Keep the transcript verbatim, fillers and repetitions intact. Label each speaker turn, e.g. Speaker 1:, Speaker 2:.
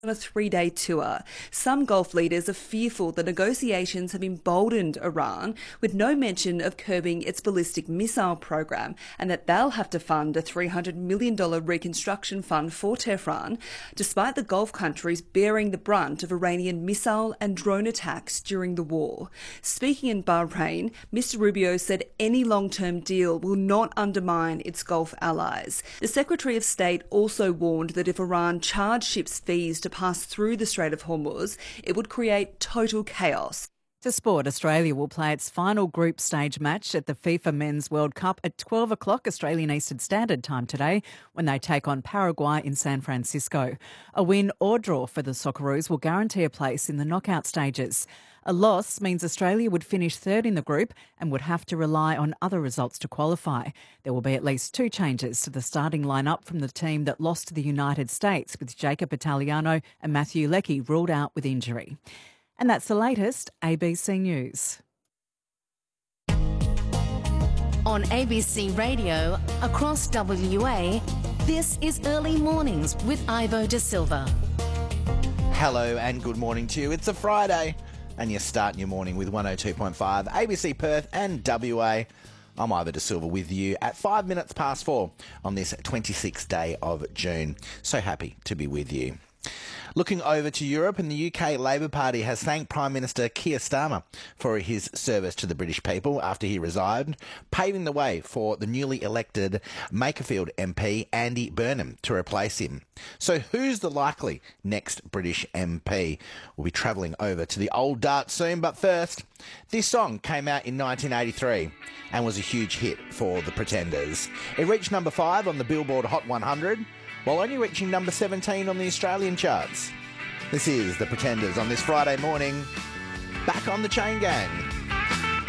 Speaker 1: on a three-day tour. Some Gulf leaders are fearful the negotiations have emboldened Iran, with no mention of curbing its ballistic missile program, and that they'll have to fund a three hundred million dollars reconstruction fund for Tehran, despite the Gulf countries bearing the brunt of Iranian missile and drone attacks during the war. Speaking in Bahrain, Mister Rubio said any long-term deal will not undermine its Gulf allies. The Secretary of State also warned that if Iran charged ships fees to pass through the Strait of Hormuz, it would create total chaos.
Speaker 2: To sport, Australia will play its final group stage match at the FIFA Men's World Cup at twelve o'clock Australian Eastern Standard Time today when they take on Paraguay in San Francisco. A win or draw for the Socceroos will guarantee a place in the knockout stages. A loss means Australia would finish third in the group and would have to rely on other results to qualify. There will be at least two changes to the starting lineup from the team that lost to the United States, with Jacob Italiano and Matthew Leckie ruled out with injury. And that's the latest A B C News.
Speaker 3: On A B C Radio, across W A, this is Early Mornings with Ivo De Silva.
Speaker 4: Hello and good morning to you. It's a Friday and you're starting your morning with one oh two point five A B C Perth and W A. I'm Ivo De Silva with you at five minutes past four on this twenty-sixth day of June. So happy to be with you. Looking over to Europe, and the U K Labor Party has thanked Prime Minister Keir Starmer for his service to the British people after he resigned, paving the way for the newly elected Makerfield M P Andy Burnham to replace him. So who's the likely next British M P? We'll be travelling over to the old dart soon, but first, this song came out in nineteen eighty-three and was a huge hit for the Pretenders. It reached number five on the Billboard Hot one hundred, while only reaching number seventeen on the Australian charts. This is the Pretenders on this Friday morning, back on the Chain Gang.